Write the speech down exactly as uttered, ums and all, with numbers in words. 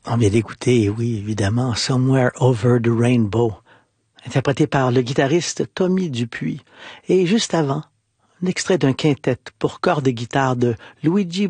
On vient d'écouter, oui, évidemment, Somewhere Over the Rainbow, interprété par le guitariste Tommy Dupuis. Et juste avant, un extrait d'un quintet pour cordes et guitare de Luigi